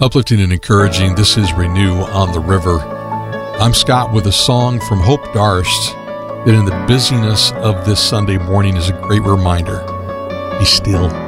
Uplifting and encouraging, this is Renew on the River. I'm Scott with a song from Hope Darst that in the busyness of this Sunday morning is a great reminder. Be still